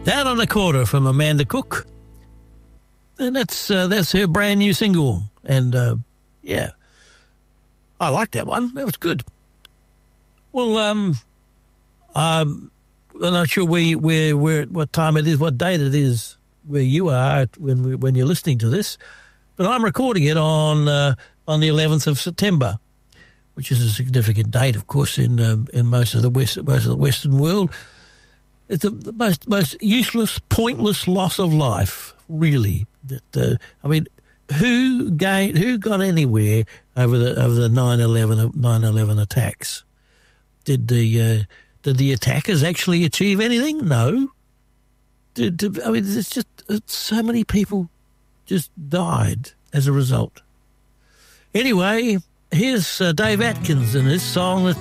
Down on the Quarter from Amanda Cook. And that's her brand new single. And, yeah, I like that one. That was good. Well, I'm not sure what time it is, what date it is where you are when you're listening to this, but I'm recording it on the 11th of September, which is a significant date, of course, in most of the Western world. It's the most useless, pointless loss of life, really. I mean, who got anywhere over the 9/11 attacks? Did the attackers actually achieve anything? No. I mean, it's so many people just died as a result. Anyway, here's Dave Atkins and his song